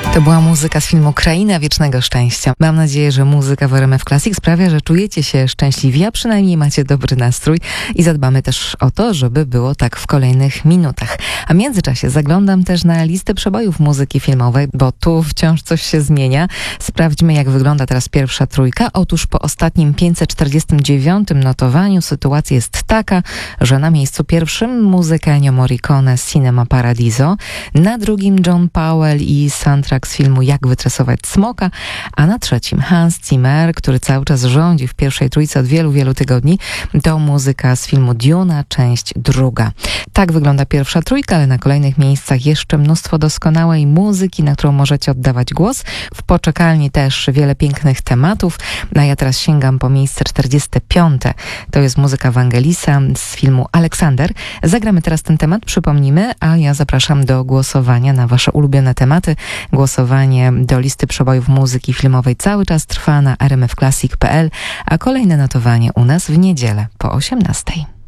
To była muzyka z filmu Kraina Wiecznego Szczęścia. Mam nadzieję, że muzyka w RMF Classic sprawia, że czujecie się szczęśliwi, a przynajmniej macie dobry nastrój i zadbamy też o to, żeby było tak w kolejnych minutach. A w międzyczasie zaglądam też na listę przebojów muzyki filmowej, bo tu wciąż coś się zmienia. Sprawdźmy, jak wygląda teraz pierwsza trójka. Otóż po ostatnim 549 notowaniu sytuacja jest taka, że na miejscu pierwszym muzyka Ennio Morricone z Cinema Paradiso, na drugim John Powell i soundtrack z filmu Jak wytresować smoka, a na trzecim Hans Zimmer, który cały czas rządzi w pierwszej trójce od wielu, wielu tygodni. To muzyka z filmu Duna, część druga. Tak wygląda pierwsza trójka, ale na kolejnych miejscach jeszcze mnóstwo doskonałej muzyki, na którą możecie oddawać głos. W poczekalni też wiele pięknych tematów. A ja teraz sięgam po miejsce 45. To jest muzyka Vangelisa z filmu Aleksander. Zagramy teraz ten temat, przypomnimy, a ja zapraszam do głosowania na wasze ulubione tematy. Głosowanie do listy przebojów muzyki filmowej cały czas trwa na rmfclassic.pl, a kolejne notowanie u nas w niedzielę po 18:00.